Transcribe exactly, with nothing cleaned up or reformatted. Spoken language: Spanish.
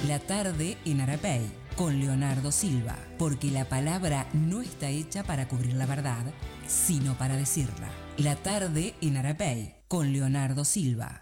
La tarde en Arapey, con Leonardo Silva, porque la palabra no está hecha para cubrir la verdad, sino para decirla. La tarde en Arapey, con Leonardo Silva.